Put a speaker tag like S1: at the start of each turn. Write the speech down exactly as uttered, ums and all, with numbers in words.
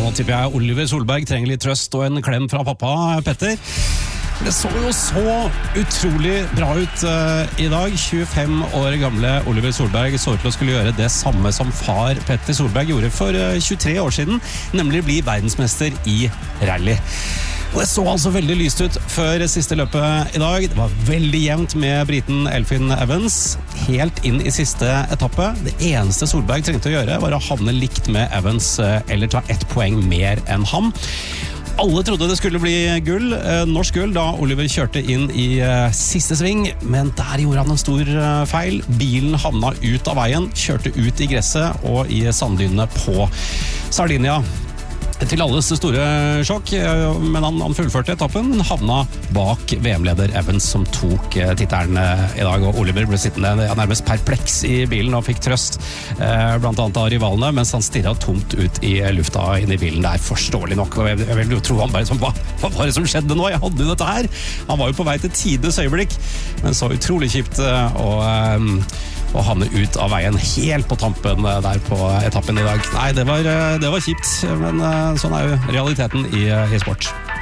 S1: nå tipper jeg Oliver Solberg trenger litt trøst og en klem fra pappa, Petter. Det så jo så utrolig bra ut uh, i dag. tjuefem år gamle Oliver Solberg så ut til å skulle gjøre det samme som far Petter Solberg gjorde for uh, tjuetre år siden, nemlig bli verdensmester i rally. Og det så altså veldig lyst ut før siste løpet i dag. Det var veldig jevnt med briten Elfyn Evans, helt inn i siste etappe. Det eneste Solberg trengte å gjøre var å havne likt med Evans, eller ta ett poeng mer enn ham. Alle trodde det skulle bli gull, eh, norsk gull, da Oliver kjørte inn i eh, siste sving, men der gjorde han en stor eh, feil. Bilen havna ut av veien, kjørte ut i gresset og i sanddynene på Sardinia. Til alles store sjokk, men han, han fullførte etappen, men havna bak V M-leder Evans som tok eh, tittelen eh, i dag, og Oliver ble sittende ja, nærmest perpleks i bilen og fikk trøst eh, blant annet av rivalene, mens han stirret tomt ut i lufta inn i bilen der, forståelig nok, og jeg, jeg vil jo tro han bare som, hva, hva var det som skjedde nå? Jeg hadde jo dette her! Han var jo på vei til tides øyeblikk, men så utrolig kjipt eh, og eh, og havne ut av veien helt på tampen der på etappen i dag. Nei, det var, det var kjipt, men sånn er jo realiteten i, i sport.